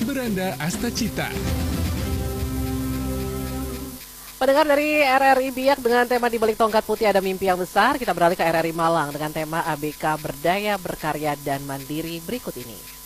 Beranda Astacita. Pendengar dari RRI Biak dengan tema Di Balik Tongkat Putih Ada Mimpi Yang Besar, kita beralih ke RRI Malang dengan tema ABK Berdaya, Berkarya, dan Mandiri berikut ini.